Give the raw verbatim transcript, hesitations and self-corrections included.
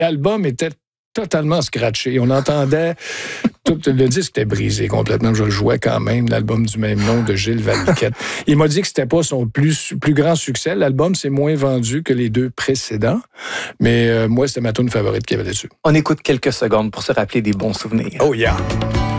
L'album était totalement scratché. On entendait... Tout le disque était brisé complètement. Je le jouais quand même, l'album du même nom de Gilles Valiquette. Il m'a dit que c'était pas son plus, plus grand succès. L'album s'est moins vendu que les deux précédents. Mais euh, moi, c'était ma tune favorite qu'il y avait dessus. On écoute quelques secondes pour se rappeler des bons souvenirs. Oh yeah!